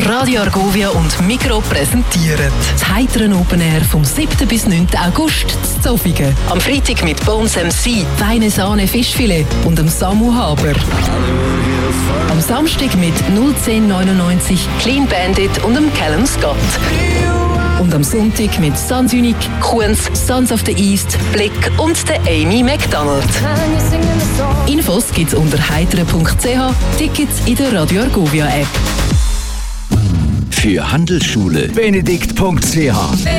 Radio Argovia und Migro präsentieren das heitere Open Air vom 7. bis 9. August in Zofingen. Am Freitag mit Bones MC, Feine Sahne Fischfilet und dem Samu Haber. Am Samstag mit 01099, Clean Bandit und dem Callum Scott. Und am Sonntag mit Sans Unique, Kuhns, Sons of the East, Blick und der Amy McDonald. Infos gibt's unter heitere.ch, Tickets in der Radio Argovia App. Für Handelsschule benedikt.ch.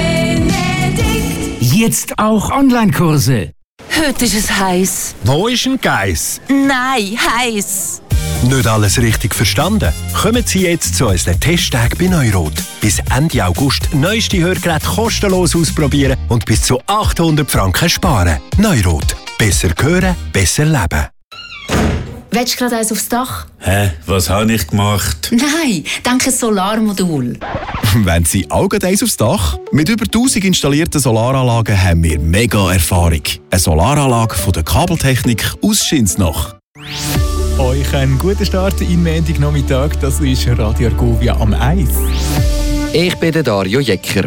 Jetzt auch Online-Kurse. Heute ist es heiß. Wo ist ein Geiss? Nein, heiß. Nicht alles richtig verstanden? Kommen Sie jetzt zu unseren Testtagen bei Neurot. Bis Ende August neueste Hörgeräte kostenlos ausprobieren und bis zu 800 Franken sparen. Neurot. Besser hören, besser leben. Willst du gerade eins aufs Dach? Hä? Was habe ich gemacht? Nein, danke Solarmodul. Wenn Sie auch gerade eins aufs Dach? Mit über 1000 installierten Solaranlagen haben wir mega Erfahrung. Eine Solaranlage von der Kabeltechnik aus Schinsnach. Euch einen guten Start in Montagnachmittag. Das ist Radio Argovia am Eis. Ich bin der Dario Jecker.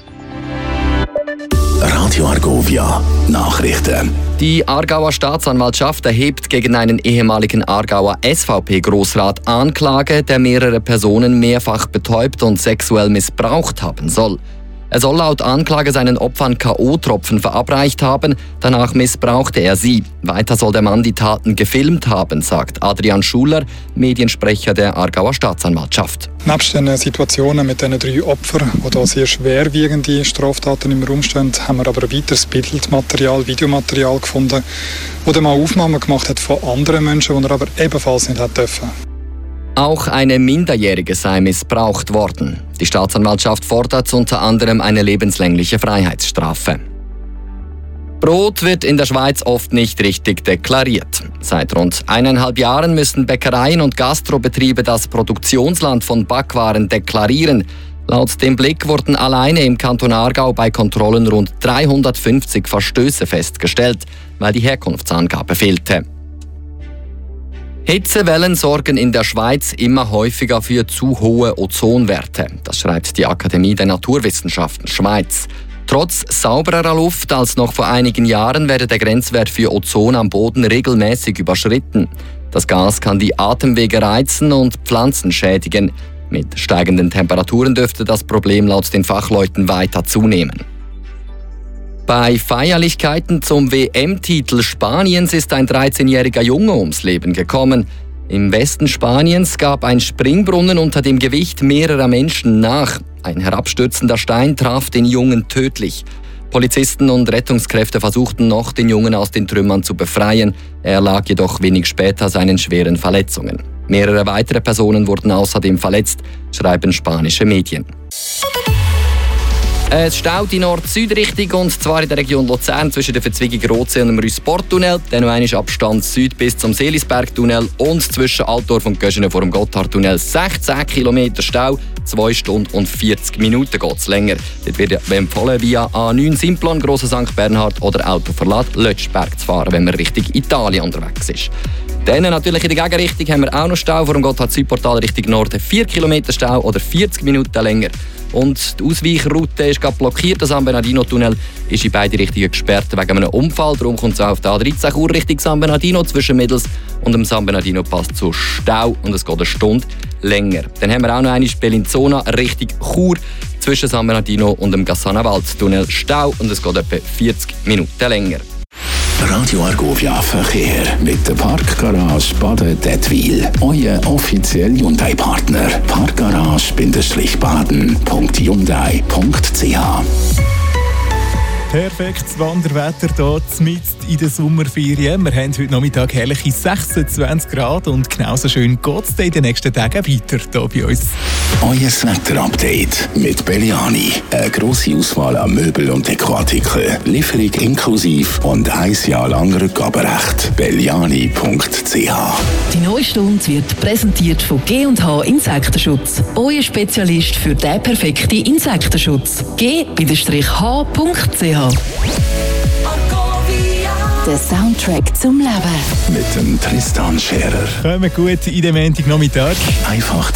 Radio Argovia Nachrichten. Die Aargauer Staatsanwaltschaft erhebt gegen einen ehemaligen Aargauer SVP-Grossrat Anklage, der mehrere Personen mehrfach betäubt und sexuell missbraucht haben soll. Er soll laut Anklage seinen Opfern K.O.-Tropfen verabreicht haben, danach missbrauchte er sie. Weiter soll der Mann die Taten gefilmt haben, sagt Adrian Schuler, Mediensprecher der Aargauer Staatsanwaltschaft. Nebst den Situationen mit diesen 3 Opfern, wo da sehr schwerwiegende Straftaten im Raum stehen, haben wir aber ein weiteres Bildmaterial, Videomaterial gefunden, wo der Mann Aufnahmen gemacht hat von anderen Menschen, die er aber ebenfalls nicht hat dürfen. Auch eine Minderjährige sei missbraucht worden. Die Staatsanwaltschaft fordert unter anderem eine lebenslängliche Freiheitsstrafe. Brot wird in der Schweiz oft nicht richtig deklariert. Seit rund 1,5 Jahren müssen Bäckereien und Gastrobetriebe das Produktionsland von Backwaren deklarieren. Laut dem Blick wurden alleine im Kanton Aargau bei Kontrollen rund 350 Verstöße festgestellt, weil die Herkunftsangabe fehlte. Hitzewellen sorgen in der Schweiz immer häufiger für zu hohe Ozonwerte. Das schreibt die Akademie der Naturwissenschaften Schweiz. Trotz saubererer Luft als noch vor einigen Jahren werde der Grenzwert für Ozon am Boden regelmäßig überschritten. Das Gas kann die Atemwege reizen und Pflanzen schädigen. Mit steigenden Temperaturen dürfte das Problem laut den Fachleuten weiter zunehmen. Bei Feierlichkeiten zum WM-Titel Spaniens ist ein 13-jähriger Junge ums Leben gekommen. Im Westen Spaniens gab ein Springbrunnen unter dem Gewicht mehrerer Menschen nach. Ein herabstürzender Stein traf den Jungen tödlich. Polizisten und Rettungskräfte versuchten noch, den Jungen aus den Trümmern zu befreien. Er lag jedoch wenig später seinen schweren Verletzungen. Mehrere weitere Personen wurden außerdem verletzt, schreiben spanische Medien. Es staut in Nord-Süd-Richtung, und zwar in der Region Luzern zwischen der Verzweigung Rotsee und dem Rüsporttunnel, dann noch einmal Abstand Süd bis zum Seelisbergtunnel und zwischen Altdorf und Göschenen vor dem Gotthardtunnel 16 km Stau, 2 Stunden und 40 Minuten geht es länger. Dort wird empfohlen, via A9 Simplon, Grosser St. Bernhard oder Autoverlad Lötschberg zu fahren, wenn man Richtung Italien unterwegs ist. Dann natürlich in der Gegenrichtung haben wir auch noch Stau vor dem Gotthard-Südportal Richtung Norden, 4 km Stau oder 40 Minuten länger. Und die Ausweichroute ist gerade blockiert. Der San Bernardino-Tunnel ist in beide Richtungen gesperrt wegen einem Unfall. Darum kommt es auch auf der A13 Chur Richtung San Bernardino zwischen Middels und dem San Bernardino-Pass zu Stau. Und es geht eine Stunde länger. Dann haben wir auch noch eine Bellinzona Richtung Chur zwischen San Bernardino und dem Gassana-Wald-Tunnel Stau. Und es geht etwa 40 Minuten länger. Radio Argovia Verkehr mit der Parkgarage Baden-Dettwil. Euer offizieller Hyundai-Partner. Parkgarage-baden.hyundai.ch. Perfektes Wanderwetter hier mitten in der Sommerferien. Wir haben heute Nachmittag herrliche 26 Grad und genauso schön geht es in den nächsten Tagen weiter hier bei uns. Euer Wetter-Update mit Belliani. Eine grosse Auswahl an Möbel und Dekoartikeln. Lieferung inklusiv und 1 Jahr lang Rückgaberecht. Belliani.ch. Die neue Stunde wird präsentiert von G&H Insektenschutz. Euer Spezialist für den perfekten Insektenschutz. G-H.ch. Der Soundtrack zum Leben. Mit dem Tristan Scherer. Kommen gut in den Montagnachmittag. Einfach